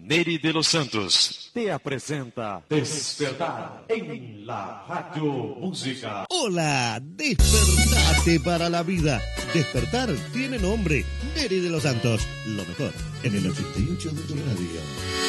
Neri de los Santos te presenta Despertar en la Radio Música. Hola, despertate para la vida. Despertar tiene nombre, Neri de los Santos. Lo mejor en el 88 de tu radio.